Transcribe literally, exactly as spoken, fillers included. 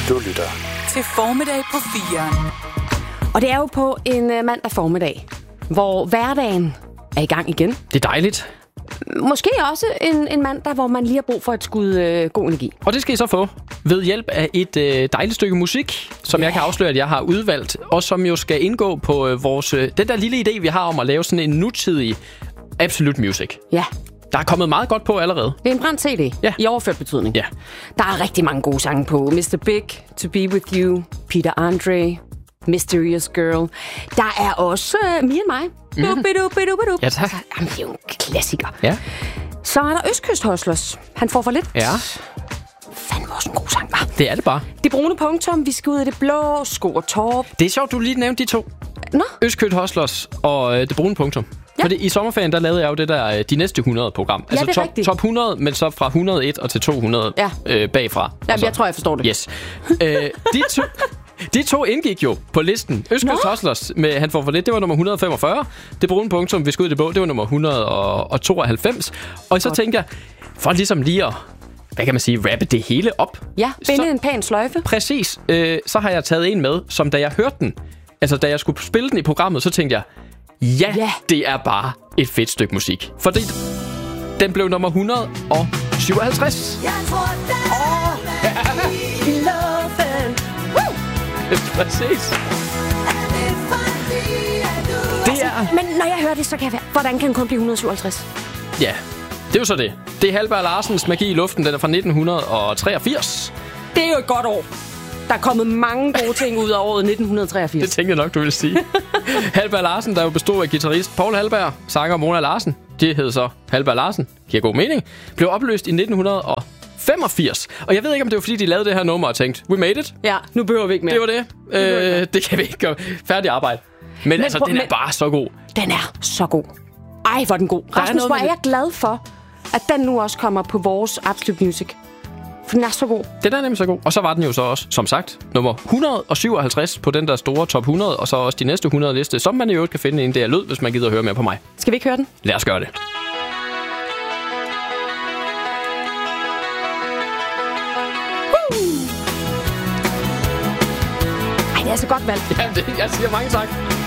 Du lytter til Formiddag på firen. Og det er jo på en uh, mandag formiddag, hvor hverdagen er i gang igen. Det er dejligt. Måske også en, en mandag, hvor man lige har brug for et skud øh, god energi. Og det skal I så få ved hjælp af et øh, dejligt stykke musik, som yeah. jeg kan afsløre, at jeg har udvalgt, og som jo skal indgå på øh, vores øh, den der lille idé, vi har om at lave sådan en nutidig Absolute Music. Ja. Der er kommet meget godt på allerede. Det er en brændt C D ja. i overført betydning. Ja. Der er rigtig mange gode sange på. mister Big, To Be With You, Peter Andre, Mysterious Girl. Der er også uh, Me and My. Mm. Ja, tak. Jamen, det er jo en klassiker. Ja. Så er der Østkyst Hustlers. Han får for lidt. Ja. Fandme også en god sang, hva'? Det er det bare. Det brune punktum, vi skal ud af det blå, sko og torp. Det er sjovt, du lige nævnte de to. Nå? Østkyst Hustlers og øh, det brune punktum. Ja. Fordi i sommerferien, der lavede jeg jo det der øh, de næste hundrede program. Ja, altså top, rigtigt. top hundrede, men så fra et hundrede og en og til to hundrede ja. øh, bagfra. Jamen, jeg tror, jeg forstår det. Yes. øh, de to... De to indgik jo på listen. Østkyst Hustlers med Han får for lidt, det var nummer et hundrede og femogfyrre. Det brune punktum, vi skal ud i det bog, det var nummer et hundrede og tooghalvfems. Og så tænkte jeg, for ligesom lige at, hvad kan man sige, rappe det hele op. Ja, binde så, en pæn sløjfe. Præcis. Øh, så har jeg taget en med, som da jeg hørte den, altså da jeg skulle spille den i programmet, så tænkte jeg, ja, ja. det er bare et fedt stykke musik. Fordi den blev nummer et hundrede og syvoghalvtreds. Jeg tror, præcis. Det er... Men når jeg hører det, så kan jeg være... Hvordan kan den kun blive et hundrede og syvoghalvtreds? Ja, det er jo så det. Det er Halberg Larsens Magi i luften. Den er fra nitten treogfirs. Det er jo et godt år. Der er kommet mange gode ting ud af året nitten treogfirs. Det tænkte jeg nok, du ville sige. Halberg Larsen, der jo bestod af guitarist Paul Halberg, sanger Mona Larsen. Det hed så Halberg Larsen. Giver god mening. Blev opløst i nitten femogfirs. Og jeg ved ikke, om det var, fordi de lavede det her nummer og tænkte, we made it. Ja, nu behøver vi ikke mere. Det var det. Det, øh, det kan vi ikke gøre. Færdig arbejde. Men, men altså, den er men, bare så god. Den er så god. Ej, hvor er den god. Rasmus, hvor er jeg glad for, at den nu også kommer på vores Absolute Music. For den er så god. Den er nemlig så god. Og så var den jo så også, som sagt, nummer et hundrede og syvoghalvtreds på den der store top hundrede, og så også de næste hundrede liste, som man i øvrigt kan finde inden det er lød, hvis man gider at høre mere på mig. Skal vi ikke høre den? Lad os gøre det. Ej, det er så godt valgt. Ja, det, jeg siger mange tak.